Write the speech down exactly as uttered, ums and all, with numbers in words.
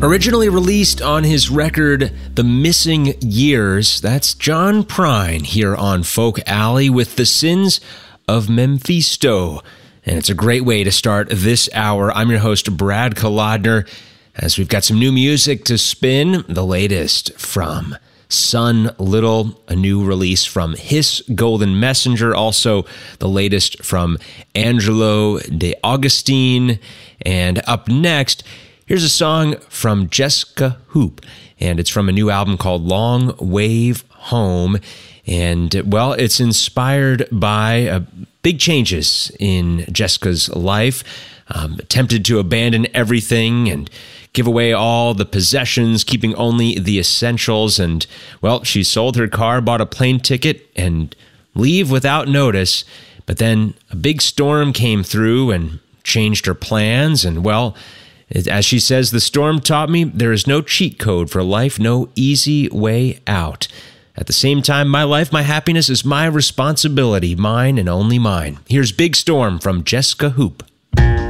Originally released on his record, The Missing Years, that's John Prine here on Folk Alley with The Sins of Memphisto. And it's a great way to start this hour. I'm your host, Brad Kolodner, as we've got some new music to spin. The latest from Sun Little, a new release from Hiss Golden Messenger, also the latest from Angelo De Augustine. And up next, here's a song from Jessica Hoop, and it's from a new album called Long Wave Home. And, well, it's inspired by uh, big changes in Jessica's life, um, attempted to abandon everything and give away all the possessions, keeping only the essentials. And, well, she sold her car, bought a plane ticket, and leave without notice. But then a big storm came through and changed her plans. And, well, as she says, the storm taught me there is no cheat code for life, no easy way out. At the same time, my life, my happiness is my responsibility, mine and only mine. Here's Big Storm from Jessica Hoop.